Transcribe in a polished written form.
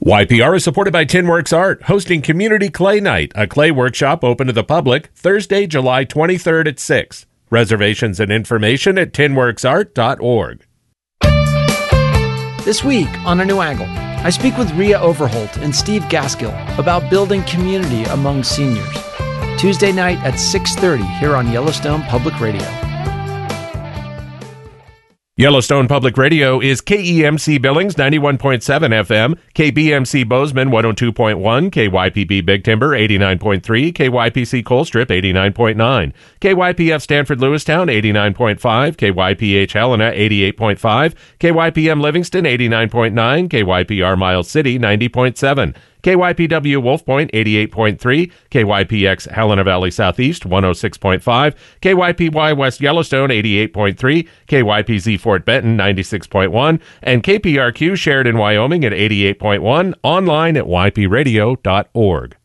YPR is supported by Tinworks Art, hosting Community Clay Night, a clay workshop open to the public, Thursday, July 23rd at 6. Reservations and information at tinworksart.org. This week on A New Angle, I speak with Rhea Overholt and Steve Gaskill about building community among seniors. Tuesday night at 6:30 here on Yellowstone Public Radio. Yellowstone Public Radio is KEMC Billings 91.7 FM, KBMC Bozeman 102.1, KYPB Big Timber 89.3, KYPC Colstrip 89.9, KYPF Stanford Lewistown 89.5, KYPH Helena 88.5, KYPM Livingston 89.9, KYPR Miles City 90.7, KYPW Wolf Point 88.3, KYPX Helena Valley Southeast 106.5, KYPY West Yellowstone 88.3, KYPZ Fort Benton 96.1, and KPRQ Sheridan, Wyoming at 88.1, online at ypradio.org.